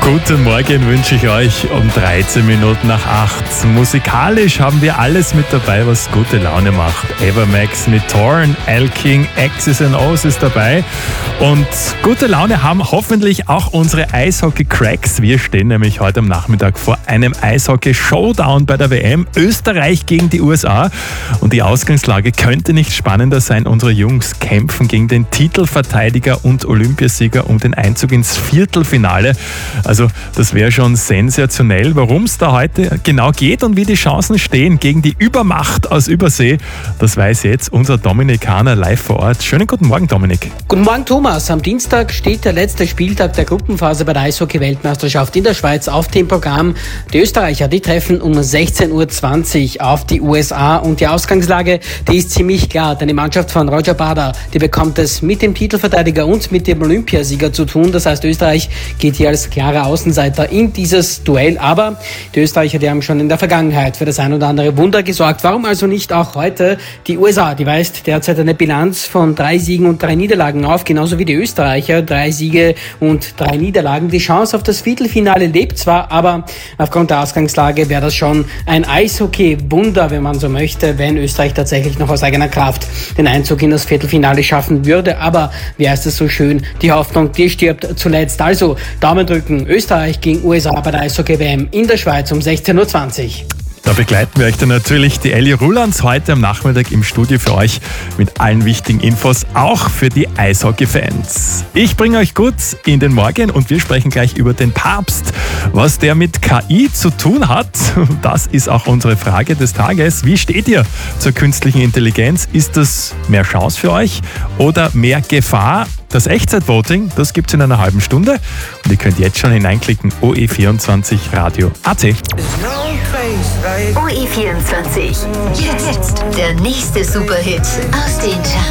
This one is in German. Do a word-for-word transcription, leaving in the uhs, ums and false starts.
Guten Morgen wünsche ich euch um dreizehn Minuten nach acht. Musikalisch haben wir alles mit dabei, was gute Laune macht. Evermax mit Torn, Al King, X's and O's ist dabei. Und gute Laune haben hoffentlich auch unsere Eishockey-Cracks. Wir stehen nämlich heute am Nachmittag vor einem Eishockey-Showdown bei der W M. Österreich gegen die U S A. Und die Ausgangslage könnte nicht spannender sein. Unsere Jungs kämpfen gegen den Titelverteidiger und Olympiasieger um den Einzug ins Viertelfinale. Also das wäre schon sensationell. Worum es da heute genau geht und wie die Chancen stehen gegen die Übermacht aus Übersee, das weiß jetzt unser Dominikaner live vor Ort. Schönen guten Morgen, Dominik. Guten Morgen, Thomas. Am Dienstag steht der letzte Spieltag der Gruppenphase bei der Eishockey-Weltmeisterschaft in der Schweiz auf dem Programm. Die Österreicher, die treffen um sechzehn Uhr zwanzig auf die U S A und die Ausgangslage, die ist ziemlich klar, denn die Mannschaft von Roger Bader, die bekommt es mit dem Titelverteidiger und mit dem Olympiasieger zu tun. Das heißt, Österreich geht hier als klarer Außenseiter in dieses Duell, aber die Österreicher, die haben schon in der Vergangenheit für das ein oder andere Wunder gesorgt. Warum also nicht auch heute? Die U S A, die weist derzeit eine Bilanz von drei Siegen und drei Niederlagen auf, genauso wie die Österreicher, drei Siege und drei Niederlagen. Die Chance auf das Viertelfinale lebt zwar, aber aufgrund der Ausgangslage wäre das schon ein Eishockey-Wunder, wenn man so möchte, wenn Österreich tatsächlich noch aus eigener Kraft den Einzug in das Viertelfinale schaffen würde. Aber wie heißt es so schön, die Hoffnung, die stirbt zuletzt. Also Daumen drücken, Österreich gegen U S A bei der Eishockey-W M in der Schweiz um sechzehn Uhr zwanzig. Da begleiten wir euch dann natürlich die Elli Rulands heute am Nachmittag im Studio für euch mit allen wichtigen Infos, auch für die Eishockey-Fans. Ich bringe euch kurz in den Morgen und wir sprechen gleich über den Papst. Was der mit K I zu tun hat, das ist auch unsere Frage des Tages. Wie steht ihr zur künstlichen Intelligenz? Ist das mehr Chance für euch oder mehr Gefahr? Das Echtzeit-Voting, das gibt es in einer halben Stunde und ihr könnt jetzt schon hineinklicken, O E vierundzwanzig Radio Punkt A T. O E vierundzwanzig. Jetzt der nächste Superhit aus den Charts.